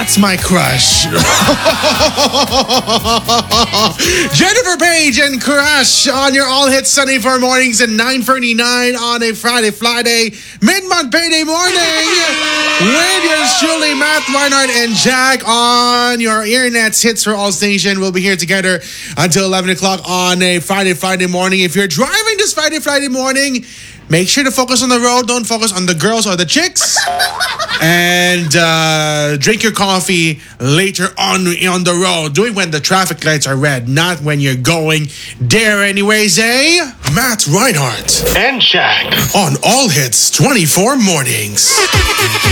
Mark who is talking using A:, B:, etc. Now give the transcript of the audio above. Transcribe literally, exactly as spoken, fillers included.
A: That's my crush. Jennifer Page and Crush on your all hits Sunday for mornings at nine thirty-nine on a Friday, Friday, mid-month payday morning. With yours truly, Matt Reinhardt and Jack on your Earnets Hits for All Station. We'll be here together until eleven o'clock on a Friday, Friday morning. If you're driving this Friday, Friday morning, make sure to focus on the road. Don't focus on the girls or the chicks. And uh, drink your coffee later on on the road. Do it when the traffic lights are red, not when you're going there anyways, eh? Matt Reinhardt
B: and Jack
A: on All Hits twenty-four Mornings.